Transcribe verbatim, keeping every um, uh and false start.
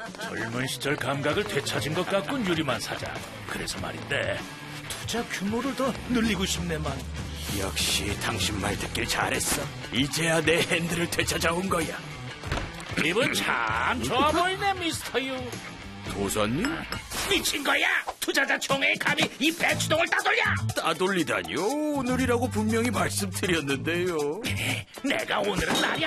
젊은 시절 감각을 되찾은 것 같군, 유리만 사장. 그래서 말인데 투자 규모를 더 늘리고 싶네만. 역시 당신 말 듣길 잘했어. 이제야 내 핸들을 되찾아온 거야. 기분 참 좋아 보이네, 미스터 유. 도사님? 미친 거야? 투자자 총회에 감히 이 배추동을 따돌려? 따돌리다니요? 오늘이라고 분명히 말씀드렸는데요. 내가 오늘은 날이